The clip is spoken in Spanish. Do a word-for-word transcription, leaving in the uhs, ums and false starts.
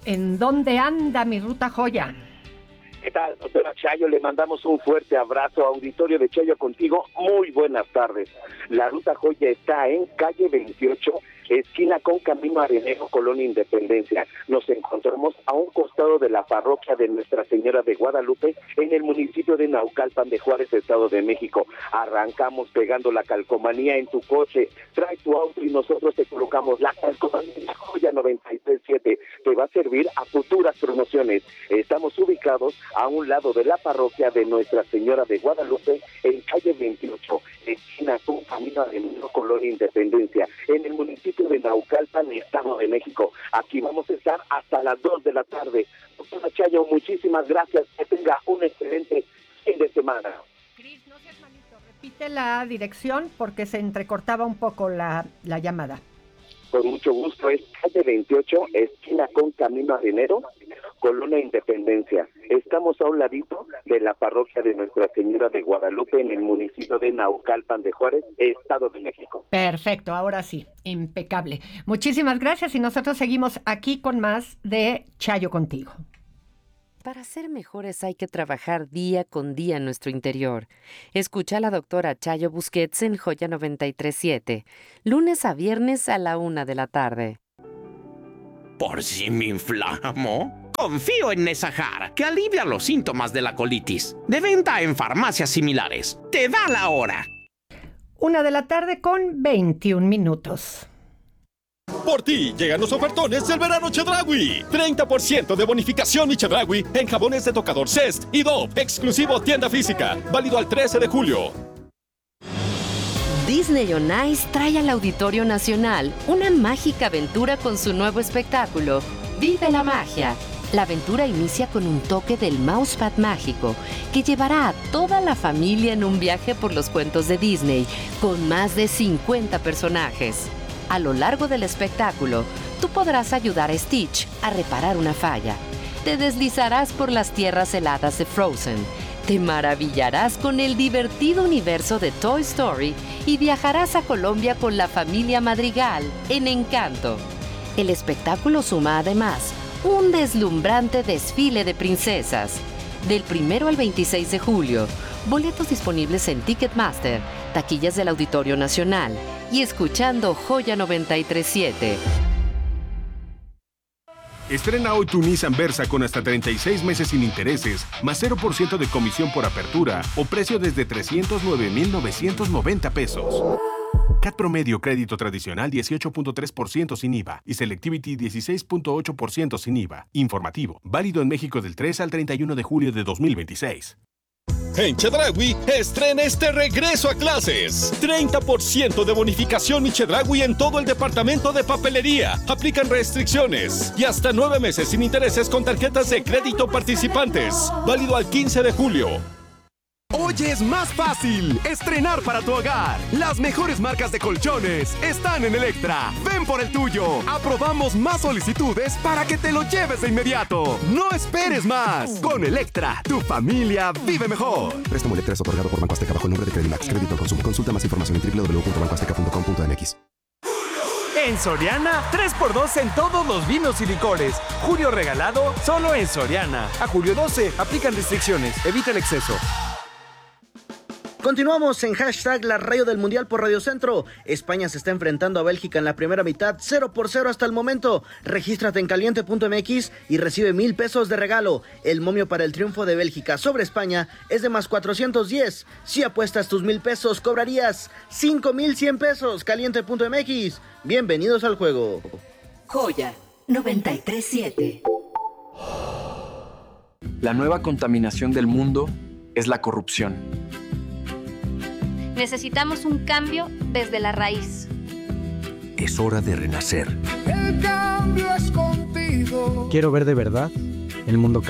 ¿En dónde anda mi ruta joya? ¿Qué tal, doctora Chayo? Le mandamos un fuerte abrazo, auditorio de Chayo Contigo. Muy buenas tardes. La ruta joya está en calle veintiocho, esquina con Camino Arenero, Colonia Independencia. Nos encontramos a un costado de la parroquia de Nuestra Señora de Guadalupe, en el municipio de Naucalpan de Juárez, Estado de México. Arrancamos pegando la calcomanía en tu coche. Trae tu auto y nosotros te colocamos la calcomanía de la Joya noventa y tres punto siete. Te va a servir a futuras promociones. Estamos ubicados a un lado de la parroquia de Nuestra Señora de Guadalupe, en calle veintiocho, esquina con Camino Arenero, Colonia Independencia, en el municipio de Naucalpan, Estado de México. Aquí vamos a estar hasta las dos de la tarde. Doctora Chayo, muchísimas gracias. Que tenga un excelente fin de semana. Cris, no seas malito. Repite la dirección porque se entrecortaba un poco la, la llamada. Con mucho gusto, es calle veintiocho, esquina con Camino Arenero, Colonia Independencia. Estamos a un ladito de la parroquia de Nuestra Señora de Guadalupe, en el municipio de Naucalpan de Juárez, Estado de México. Perfecto, ahora sí, impecable. Muchísimas gracias y nosotros seguimos aquí con más de Chayo Contigo. Para ser mejores hay que trabajar día con día en nuestro interior. Escucha a la doctora Chayo Busquets en Joya noventa y tres punto siete, lunes a viernes a la una de la tarde. ¿Por si me inflamo? Confío en Nesajar, que alivia los síntomas de la colitis. De venta en farmacias similares. ¡Te da la hora! Una de la tarde con veintiún minutos. Por ti llegan los ofertones del verano Chedraui. treinta por ciento de bonificación y Chedraui en jabones de tocador Zest y Dove, exclusivo tienda física. Válido al trece de julio. Disney on Ice trae al Auditorio Nacional una mágica aventura con su nuevo espectáculo, Vive la Magia. La aventura inicia con un toque del Mousepad mágico que llevará a toda la familia en un viaje por los cuentos de Disney con más de cincuenta personajes. A lo largo del espectáculo, tú podrás ayudar a Stitch a reparar una falla. Te deslizarás por las tierras heladas de Frozen. Te maravillarás con el divertido universo de Toy Story y viajarás a Colombia con la familia Madrigal en Encanto. El espectáculo suma además un deslumbrante desfile de princesas. Del primero al veintiséis de julio, boletos disponibles en Ticketmaster, taquillas del Auditorio Nacional y escuchando Joya noventa y tres punto siete. Estrena hoy tu Nissan Versa con hasta treinta y seis meses sin intereses, más cero por ciento de comisión por apertura o precio desde trescientos nueve mil novecientos noventa pesos. C A T promedio crédito tradicional dieciocho punto tres por ciento sin I V A y Selectivity dieciséis punto ocho por ciento sin I V A. Informativo, válido en México del tres al treinta y uno de julio de dos mil veintiséis. En Chedraui, estrena este regreso a clases. treinta por ciento de bonificación y Chedraui en todo el departamento de papelería. Aplican restricciones. Y hasta nueve meses sin intereses con tarjetas de crédito participantes. Válido al quince de julio. Hoy es más fácil estrenar para tu hogar. Las mejores marcas de colchones están en Electra. Ven por el tuyo. Aprobamos más solicitudes para que te lo lleves de inmediato. No esperes más. Con Electra, tu familia vive mejor. Préstamo Electra es otorgado por Banco Azteca bajo el nombre de Credimax. Crédito al consumo. Consulta más información en doble u doble u doble u punto banco azteca punto com punto m x. En Soriana, tres por dos en todos los vinos y licores. Julio regalado, solo en Soriana. A julio doce, aplican restricciones. Evita el exceso. Continuamos en hashtag La Rayo del Mundial por Radio Centro. España se está enfrentando a Bélgica en la primera mitad, cero por cero hasta el momento. Regístrate en caliente punto m x y recibe mil pesos de regalo. El momio para el triunfo de Bélgica sobre España es de más cuatrocientos diez. Si apuestas tus mil pesos, cobrarías cinco mil cien pesos. caliente punto m x. Bienvenidos al juego. Joya noventa y tres punto siete. La nueva contaminación del mundo es la corrupción. Necesitamos un cambio desde la raíz. Es hora de renacer. El cambio es contigo. Quiero ver de verdad el mundo cambiar.